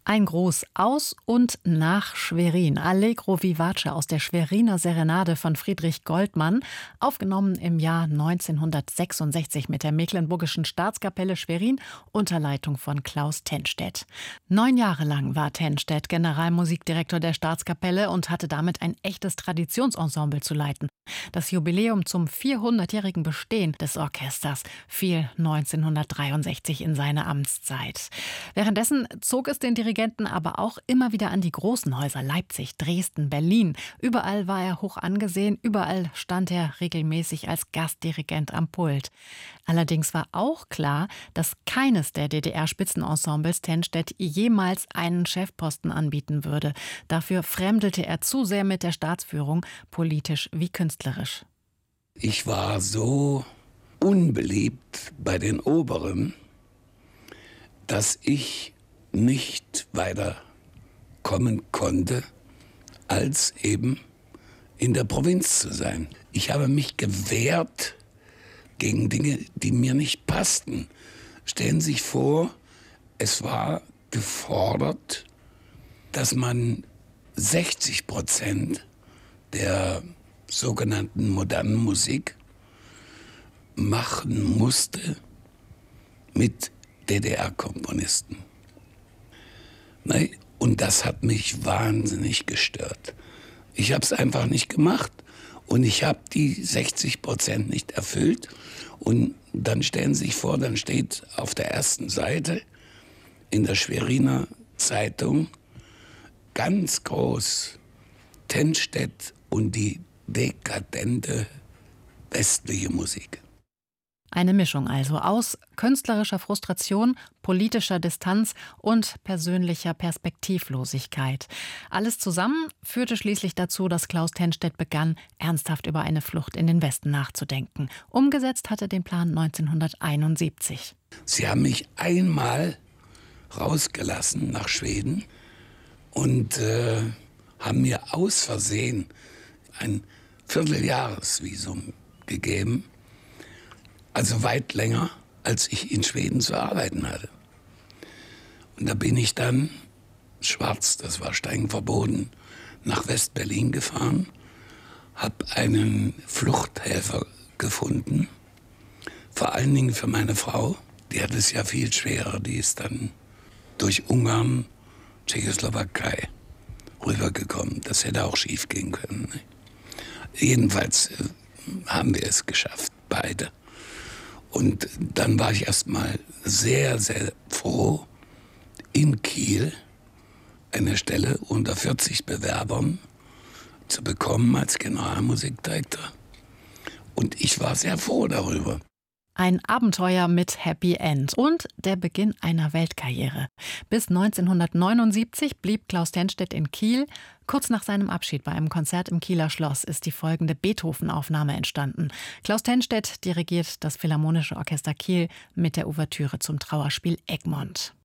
Ein Gruß aus und nach Schwerin. Allegro vivace aus der Schweriner Serenade von Friedrich Goldmann, aufgenommen im Jahr 1966 mit der Mecklenburgischen Staatskapelle Schwerin unter Leitung von Klaus Tennstedt. 9 Jahre lang war Tennstedt Generalmusikdirektor der Staatskapelle und hatte damit ein echtes Traditionsensemble zu leiten. Das Jubiläum zum 400-jährigen Bestehen des Orchesters fiel 1963 in seine Amtszeit. Währenddessen zog es den Dirigenten aber auch immer wieder an die großen Häuser Leipzig, Dresden, Berlin. Überall war er hoch angesehen, überall stand er regelmäßig als Gastdirigent am Pult. Allerdings war auch klar, dass keines der DDR-Spitzenensembles Tennstedt jemals einen Chefposten anbieten würde. Dafür fremdelte er zu sehr mit der Staatsführung, politisch wie künstlerisch. Ich war so unbeliebt bei den Oberen, dass ich nicht weiter kommen konnte, als eben in der Provinz zu sein. Ich habe mich gewehrt gegen Dinge, die mir nicht passten. Stellen Sie sich vor, es war gefordert, dass man 60% der sogenannten modernen Musik machen musste mit DDR-Komponisten. Und das hat mich wahnsinnig gestört. Ich habe es einfach nicht gemacht und ich habe die 60% nicht erfüllt. Und dann stellen Sie sich vor, dann steht auf der ersten Seite in der Schweriner Zeitung ganz groß Tennstedt und die dekadente westliche Musik. Eine Mischung also aus künstlerischer Frustration, politischer Distanz und persönlicher Perspektivlosigkeit. Alles zusammen führte schließlich dazu, dass Klaus Tennstedt begann, ernsthaft über eine Flucht in den Westen nachzudenken. Umgesetzt hatte den Plan 1971. Sie haben mich einmal rausgelassen nach Schweden und haben mir aus Versehen ein Vierteljahresvisum gegeben. Also weit länger, als ich in Schweden zu arbeiten hatte. Und da bin ich dann schwarz, das war streng verboten, nach West-Berlin gefahren, habe einen Fluchthelfer gefunden, vor allen Dingen für meine Frau. Die hat es ja viel schwerer, die ist dann durch Ungarn, Tschechoslowakei rübergekommen. Das hätte auch schief gehen können. Ne? Jedenfalls haben wir es geschafft, beide. Und dann war ich erstmal sehr, sehr froh, in Kiel eine Stelle unter 40 Bewerbern zu bekommen als Generalmusikdirektor. Und ich war sehr froh darüber. Ein Abenteuer mit Happy End und der Beginn einer Weltkarriere. Bis 1979 blieb Klaus Tennstedt in Kiel. Kurz nach seinem Abschied bei einem Konzert im Kieler Schloss ist die folgende Beethoven-Aufnahme entstanden. Klaus Tennstedt dirigiert das Philharmonische Orchester Kiel mit der Ouvertüre zum Trauerspiel Egmont.